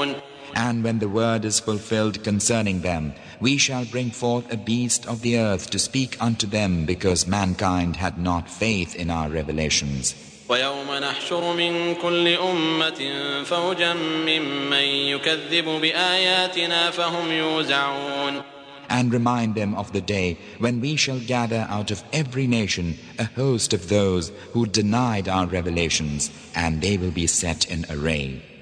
يُوزَعُونَ. And when the word is fulfilled concerning them, we shall bring forth a beast of the earth to speak unto them, because mankind had not faith in our revelations. وَيَوْمَ نَحْشُرُ مِنْ كُلِّ أُمَّةٍ فَوْجًا مِّمَّنْ يُكَذِّبُ بِآيَاتِنَا فَهُمْ يُوزَعُونَ. And remind them of the day when we shall gather out of every nation a host of those who denied our revelations, and they will be set in array.